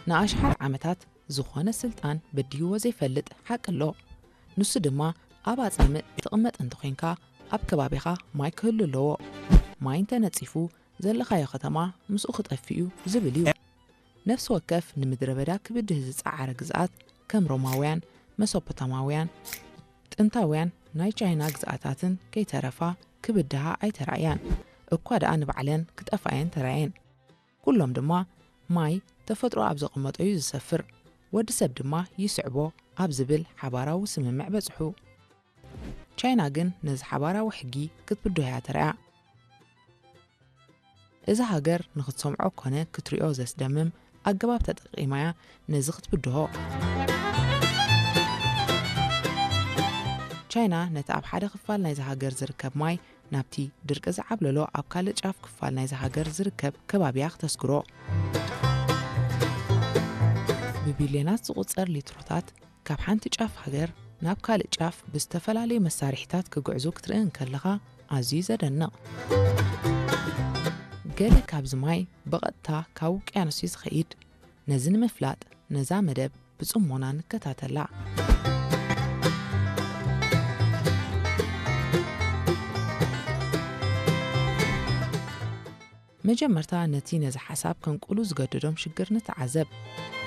ንኣሽሓር ዓመታት ዝኾነ ስልጣን በድይዎ ዘይፈልጥ ሓቂ ኣሎ ንሱ ድማ ኣብ ኣጻምእ ትቕመጥ እንተኾንካ ኣብ ከባቢኻ ማይ ክህሉ ኣለዎ ማይ እንተነጺፉ ዘለኻዮ ከተማ ምስኡ ክጠፍኡ ዝብል እዩ ነፍሲ ወከፍ ንምድረ በዳ ክብድህ ዝፀዓረ ግዝኣት ከም ሮማውያን መሶፖታማውያን ጥንታውያን ናይ ቻይና ግዝኣታትን ከይተረፋ ክብድሃ ኣይተራእያን እኳ ደኣ ንባዕለን ክጠፋየን ተራየን ኩሎም ድማ ማይ ተፈጥሮ ኣብ ዘቐመጠዩ ዝሰፍር ወዲ ሰብ ድማ ይስዕቦ ኣብ ዝብል ሓባራዊ ስምምዕ በጽሑ ቻይና ግን ነዚ ሓባራዊ ሕጊ ክትብድያ ተራያ እዚ ሃገር ንኽትሰምዖ ኮነ ክትሪኦ ዘስደምም ኣገባብ ተጠቒማያ ነዚ ክትብድሆ ቻይና ነቲ ኣብ ሓደ ክፋል ናይዚ ሃገር ዝርከብ ማይ ናብቲ ድርቂ ዝዓብለሎ ኣብ ካልእ ጫፍ ክፋል ናይዚ ሃገር ዝርከብ ከባቢያ ክተስግሮ ብቢልዮናት ዝቝጸር ሊትሮታት ካብ ሓንቲ ጫፍ ሃገር ናብ ካልእ ጫፍ ብዝተፈላለዩ መሳርሒታት ክጉዕዙ ክትርእን ከለኻ ኣዝዩ ዘደንቕ ገለ ካብዚ ማይ ብቐጥታ ካብ ውቅያኖስ ዝኸይድ ነዚ ንምፍላጥ ነዛ መደብ ብጽሞና ንከታተላ መጀመርታ ነቲ ነዚ ሓሳብ ከንቁሉ ዝገድዶም ሽግር ንተዓዘብ